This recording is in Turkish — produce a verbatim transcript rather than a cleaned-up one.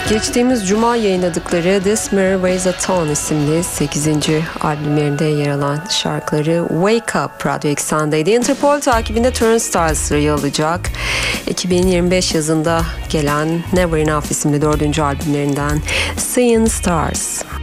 Geçtiğimiz Cuma yayınladıkları This Mirror Weighs a Ton isimli sekizinci albümlerinde yer alan şarkıları Wake Up Radyo Eksen'deydi. Interpol takibinde Turnstile sırayı alacak. iki bin yirmi beş yazında gelen Never Enough isimli dördüncü albümlerinden Seeing Stars.